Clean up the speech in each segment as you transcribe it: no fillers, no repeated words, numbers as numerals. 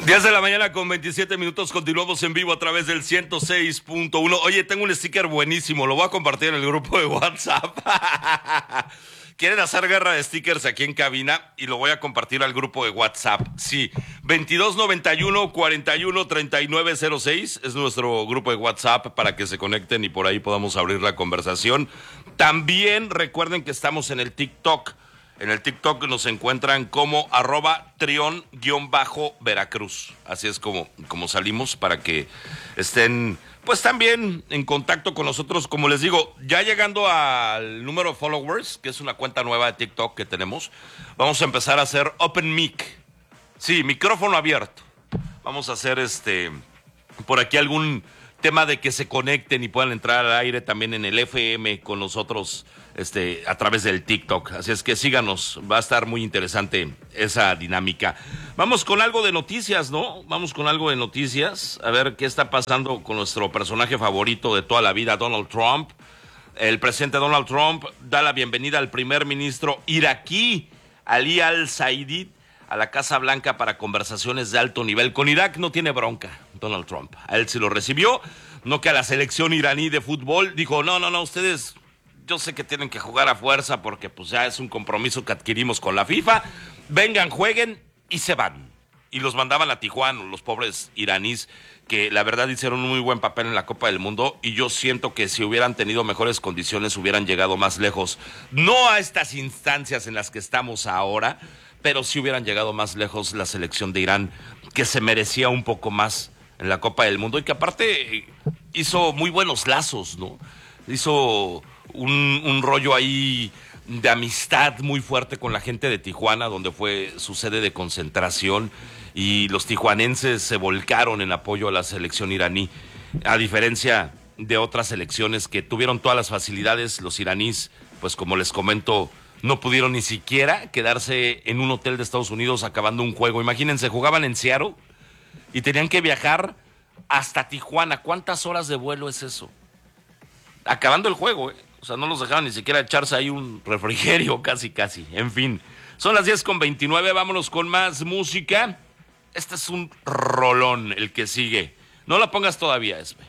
10 de la mañana con 27 minutos, continuamos en vivo a través del 106.1. Oye, tengo un sticker buenísimo, lo voy a compartir en el grupo de WhatsApp. Quieren hacer guerra de stickers aquí en cabina y lo voy a compartir al grupo de WhatsApp. Sí, 2291-413906 es nuestro grupo de WhatsApp para que se conecten y por ahí podamos abrir la conversación. También recuerden que estamos en el TikTok. En el TikTok nos encuentran como @trion_Veracruz. Así es como salimos para que estén pues también en contacto con nosotros. Como les digo, ya llegando al número de followers, que es una cuenta nueva de TikTok que tenemos, vamos a empezar a hacer Open Mic. Sí, micrófono abierto. Vamos a hacer por aquí algún tema de que se conecten y puedan entrar al aire también en el FM con nosotros a través del TikTok. Así es que síganos, va a estar muy interesante esa dinámica. Vamos con algo de noticias, ¿no? Vamos con algo de noticias, a ver qué está pasando con nuestro personaje favorito de toda la vida, Donald Trump. El presidente Donald Trump da la bienvenida al primer ministro iraquí, Ali al-Saidi, a la Casa Blanca para conversaciones de alto nivel. Con Irak no tiene bronca Donald Trump. A él sí lo recibió, no que a la selección iraní de fútbol. Dijo, no, ustedes, yo sé que tienen que jugar a fuerza porque pues ya es un compromiso que adquirimos con la FIFA. Vengan, jueguen y se van. Y los mandaban a Tijuana, los pobres iraníes, que la verdad hicieron un muy buen papel en la Copa del Mundo, y yo siento que si hubieran tenido mejores condiciones hubieran llegado más lejos. No a estas instancias en las que estamos ahora, pero sí hubieran llegado más lejos la selección de Irán, que se merecía un poco más en la Copa del Mundo y que aparte hizo muy buenos lazos, ¿no? Hizo un rollo ahí de amistad muy fuerte con la gente de Tijuana, donde fue su sede de concentración, y los tijuanenses se volcaron en apoyo a la selección iraní, a diferencia de otras selecciones que tuvieron todas las facilidades. Los iraníes, pues como les comento, no pudieron ni siquiera quedarse en un hotel de Estados Unidos acabando un juego. Imagínense, jugaban en Seattle y tenían que viajar hasta Tijuana. ¿Cuántas horas de vuelo es eso? Acabando el juego, ¿eh? O sea, no los dejaban ni siquiera echarse ahí un refrigerio, casi. En fin, son las 10:29, vámonos con más música. Este es un rolón, el que sigue. No la pongas todavía, Esme.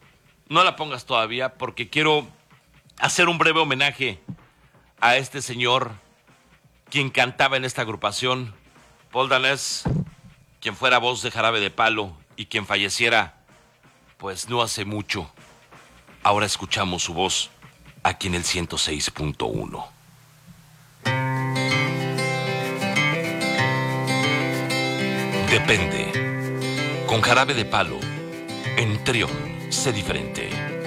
No la pongas todavía porque quiero hacer un breve homenaje a este señor, quien cantaba en esta agrupación, Paul Danés, quien fuera voz de Jarabe de Palo y quien falleciera, pues no hace mucho. Ahora escuchamos su voz aquí en el 106.1. Depende. Con Jarabe de Palo, en Trión, sé diferente.